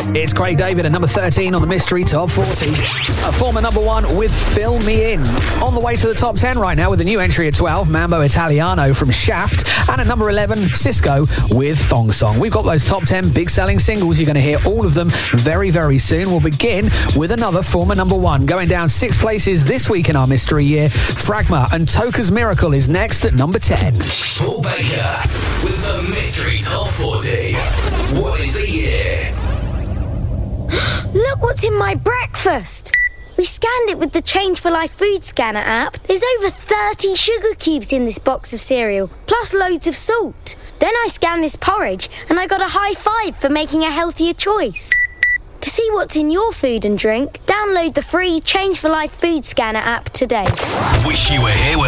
It's Craig David at number 13 on the Mystery Top 40. A former number 1 with Fill Me In. On the way to the top 10 right now with a new entry at 12, Mambo Italiano from Shaft. And at number 11, Cisco with Thong Song. We've got those top 10 big selling singles. You're going to hear all of them very, very soon. We'll begin with another former number 1. Going down 6 places this week in our mystery year, Fragma and Toka's Miracle is next at number 10. Paul Baker with the Mystery Top 40. What is the year? Look what's in my breakfast. We scanned it with the Change for Life food scanner app. There's over 30 sugar cubes in this box of cereal, plus loads of salt. Then I scanned this porridge and I got a high five for making a healthier choice. To see what's in your food and drink, download the free Change for Life food scanner app today. Wish you were here when